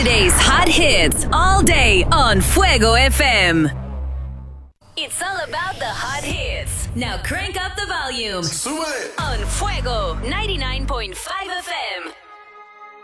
Saturday's hot hits all day on Fuego FM. It's all about the hot hits. Now crank up the volume. Sube. On Fuego 99.5 FM.